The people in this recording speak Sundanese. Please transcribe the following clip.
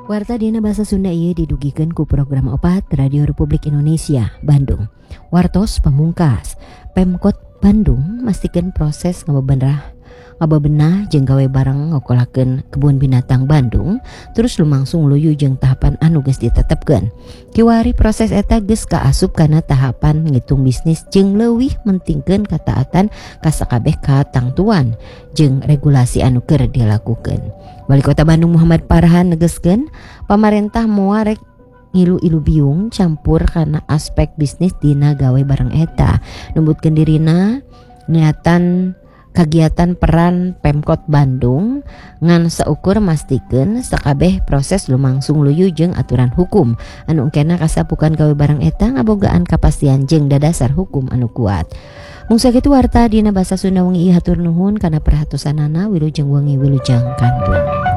Warta dina bahasa Sunda ieu didugikeun ku program opat Radio Republik Indonesia Bandung. Wartos pamungkas, Pemkot Bandung mastikeun proses ngabebenah jeung gawe barang ngokolakeun kebun binatang Bandung terus lumangsung luyu jeung tahapan anu geus ditetepkeun. Kiwari proses eta geus kaasup kana tahapan ngitung bisnis jeung leuwih mentingkeun kataatan ka sakabeh katangtuan jeung regulasi anu keur dilakukeun. Wali Kota Bandung Muhammad Farhan negeskeun pamarentah moal rek ngilu-ilu biung campur kana aspek bisnis dina gawe barang eta. Numbutkeun dirina niatan kagiatan peran Pemkot Bandung ngan saukur mastikeun sakabeh proses lumangsung luyu jeung aturan hukum anu engkena kasapukan gawe barang eta ngabogaan kapastian jeung dadasar hukum anu kuat. Mung sakitu warta dina basa Sunda wengi ieu hatur nuhun kana perhatosanana wilujeng wengi wilujeng kantun.